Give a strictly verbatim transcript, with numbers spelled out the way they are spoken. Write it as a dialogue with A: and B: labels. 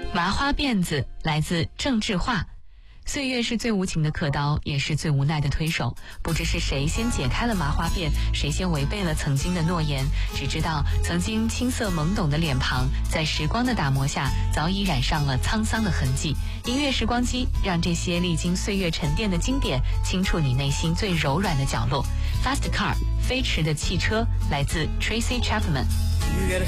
A: 麻花辫子来自郑智化。岁月是最无情的刻刀，也是最无奈的推手。不知是谁先解开了麻花辫，谁先违背了曾经的诺言。只知道曾经青涩懵懂的脸庞，在时光的打磨下，早已染上了沧桑的痕迹。音乐时光机，让这些历经岁月沉淀的经典，轻触你内心最柔软的角落。Fast Car， 飞驰的汽车，来自 Tracy Chapman。
B: You got a